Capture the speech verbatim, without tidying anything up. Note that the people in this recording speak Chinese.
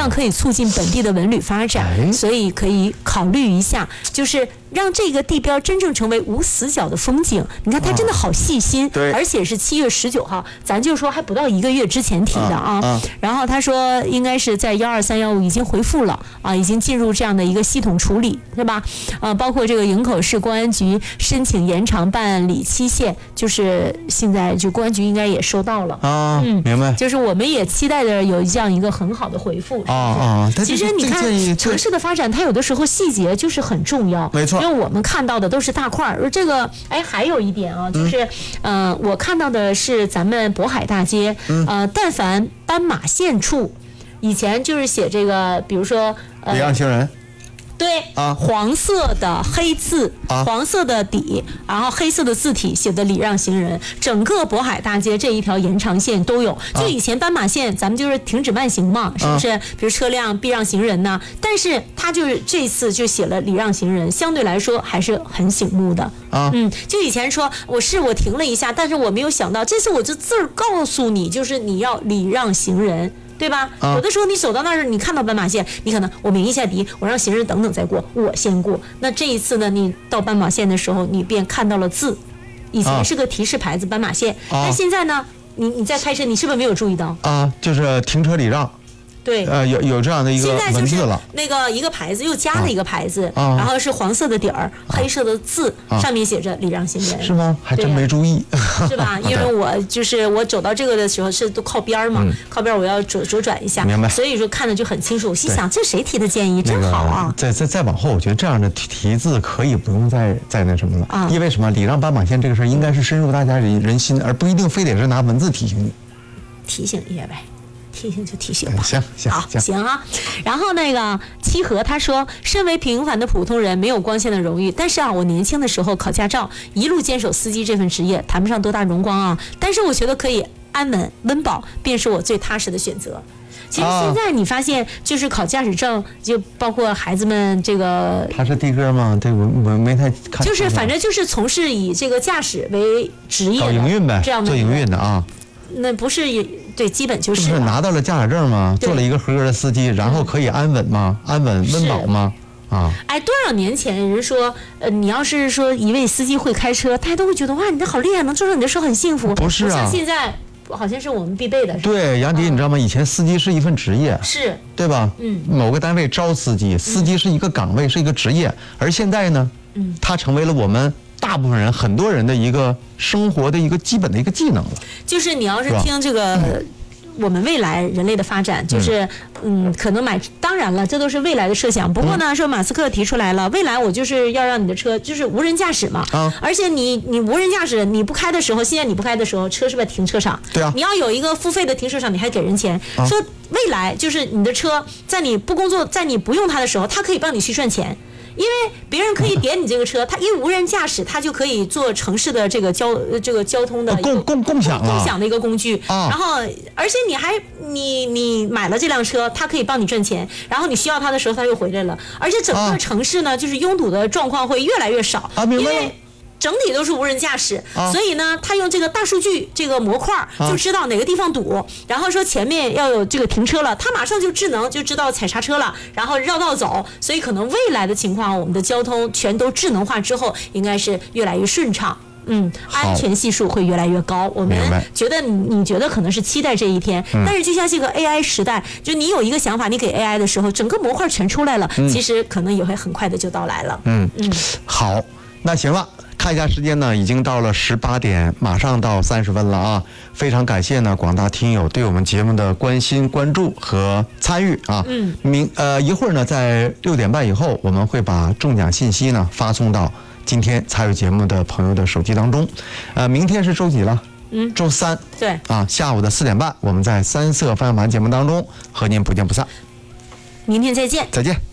样可以促进本地的文旅发展， 哎、 所以可以考虑一下，就是让这个地标真正成为无死角的风景。你看他真的好细心， 对， 而且是七月十九号，咱就说还不到一个月之前提的啊。 啊啊然后他说应该是在幺二三幺五已经回复了啊，已经进入这样的一个系统处理，是吧？啊，包括这个营口市公安局申请延长办理期限，就是现在就公安局应该也收到了啊，嗯，明白。 就是我们也期待着有这样一个很好的回复啊啊。 其实你看城市的发展，它有的时候细节就是很重要， 没错。 因为我们看到的都是大块儿，而这个哎还有一点啊，就是嗯、呃，我看到的是咱们渤海大街， 嗯、 呃，但凡斑马线处，以前就是写这个，比如说礼让行人。 对啊， 黄色的黑字， 啊、 黄色的底，然后黑色的字体写的礼让行人，整个渤海大街这一条延长线都有。就以前斑马线，咱们就是停止慢行嘛，是不是？比如车辆避让行人呐，但是他就是这次就写了礼让行人，相对来说还是很醒目的。 啊， 嗯，就以前说我是我停了一下，但是我没有想到，这次我就字儿告诉你，就是你要礼让行人。对吧？ 啊、 有的时候你走到那儿，你看到斑马线，你可能我鸣一下笛，我让行人等等再过，我先过。那这一次呢，你到斑马线的时候，你便看到了字，以前是个提示牌子斑马线， 啊、 但现在呢，你你在开车，你是不是没有注意到？ 啊，就是停车礼让。 对， 呃，有有这样的一个文字了。 那个一个牌子又加了一个牌子， 啊、 然后是黄色的底儿，啊、黑色的字， 啊、 上面写着礼让行人。 是吗？还真没注意。 是吧？因为我就是我走到这个的时候是都靠边嘛，嗯、靠边我要左左转一下， 明白。 所以说看得就很清楚。我心想，这谁提的建议？真好啊！ 那个、再再再往后，我觉得这样的题字可以不用再再那什么了， 啊、 因为什么？礼让斑马线这个事儿应该是深入大家人人心，而不一定非得是拿文字提醒你。 提醒一下呗。提醒就提醒吧， 行行好行啊。然后那个七和他说，身为平凡的普通人，没有光鲜的荣誉，但是啊，我年轻的时候考驾照，一路坚守司机这份职业，谈不上多大荣光啊，但是我觉得可以安稳温饱，便是我最踏实的选择。其实现在你发现，就是考驾驶证，就包括孩子们这个， 他是的哥吗？对，我我没太看。 就是反正就是从事以这个驾驶为职业的， 搞营运呗， 这样的做营运的啊。 那不是也对，基本就是。 就是拿到了驾驶证吗？做了一个合格的司机，然后可以安稳吗？安稳温饱吗？啊！ 哎，多少年前人说，呃，你要是说一位司机会开车，大家都会觉得哇，你这好厉害，能坐上你的车很幸福。 不是啊， 像现在好像是我们必备的。 对，杨迪，你知道吗？以前司机是一份职业， 是， 对吧？ 嗯。 某个单位招司机，司机是一个岗位，是一个职业，而现在呢， 嗯， 它成为了我们大部分人、很多人的一个生活的一个基本的一个技能了。 就是你要是听这个。我们未来人类的发展，就是嗯，可能买，当然了，这都是未来的设想。不过呢，说马斯克提出来了，未来我就是要让你的车就是无人驾驶嘛， 啊， 而且你你无人驾驶，你不开的时候，现在你不开的时候，车是不是停车场？ 对啊， 你要有一个付费的停车场，你还给人钱。啊、说未来就是你的车在你不工作，在你不用它的时候，它可以帮你去赚钱。因为别人可以点你这个车，它因为无人驾驶，它就可以做城市的这个交这个交通的共共共享共享的一个工具。 啊、 然后，而且你还你你买了这辆车，它可以帮你赚钱。然后你需要它的时候，它又回来了。而且整个城市呢，啊、就是拥堵的状况会越来越少。 啊，明白了。 因为整体都是无人驾驶， 啊、 所以呢，他用这个大数据这个模块就知道哪个地方堵，啊、然后说前面要有这个停车了，他马上就智能就知道踩刹车了，然后绕道走。所以可能未来的情况，我们的交通全都智能化之后，应该是越来越顺畅。嗯，安全系数会越来越高。我们觉得你你觉得可能是期待这一天， 嗯、 但是就像这个 A I 时代，就你有一个想法，你给 A I 的时候，整个模块全出来了， 嗯、 其实可能也会很快的就到来了。 嗯嗯，好，那行了。看一下时间呢，已经到了十八点，马上到三十分了啊！非常感谢呢广大听友对我们节目的关心、关注和参与啊。 嗯， 明呃一会儿呢，在六点半以后，我们会把中奖信息呢发送到今天参与节目的朋友的手机当中。呃，明天是周几了？ 嗯， 周三。 对啊，下午的四点半，我们在三色翻盘节目当中和您不见不散。 明天再见。 再见。